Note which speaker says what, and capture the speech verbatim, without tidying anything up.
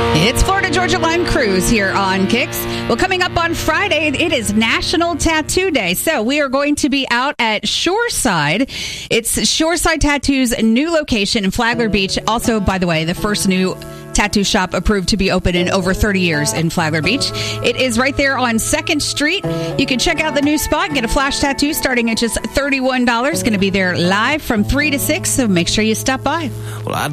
Speaker 1: It's Florida Georgia Line Cruise here on Kicks. Well, coming up on Friday, it is National Tattoo Day. So we are going to be out at Shoreside. It's Shoreside Tattoo's new location in Flagler Beach. Also, by the way, the first new tattoo shop approved to be open in over thirty years in Flagler Beach. It is right there on second Street. You can check out the new spot, get a flash tattoo starting at just thirty-one dollars. Going to be there live from three to six, so make sure you stop by.
Speaker 2: Well, I